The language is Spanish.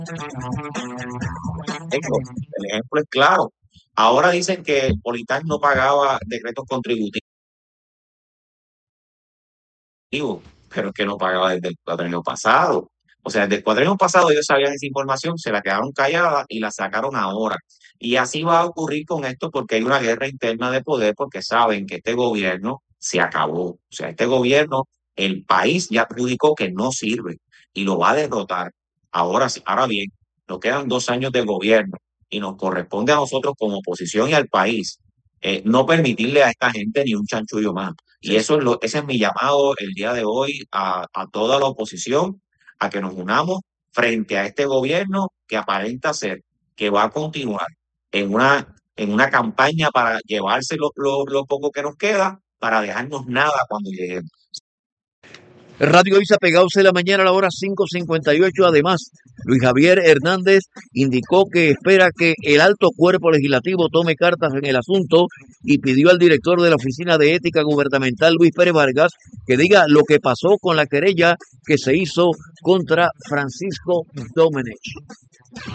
Tengo, el ejemplo es claro. Ahora dicen que Politán no pagaba decretos contributivos, pero es que no pagaba desde el cuatrienio pasado. O sea, desde el cuatrienio pasado ellos sabían esa información, se la quedaron callada y la sacaron ahora. Y así va a ocurrir con esto porque hay una guerra interna de poder, porque saben que este gobierno se acabó. O sea, este gobierno, el país ya adjudicó que no sirve y lo va a derrotar. Ahora, ahora bien, nos quedan 2 años de gobierno y nos corresponde a nosotros como oposición y al país no permitirle a esta gente ni un chanchullo más. Y Sí. eso es ese es mi llamado el día de hoy a toda la oposición, a que nos unamos frente a este gobierno que aparenta ser, que va a continuar en una campaña para llevarse lo poco que nos queda, para dejarnos nada cuando lleguemos. Radio Isa Pegados en la mañana a la hora 5:58. Además, Luis Javier Hernández indicó que espera que el alto cuerpo legislativo tome cartas en el asunto y pidió al director de la Oficina de Ética Gubernamental, Luis Pérez Vargas, que diga lo que pasó con la querella que se hizo contra Francisco Domenech.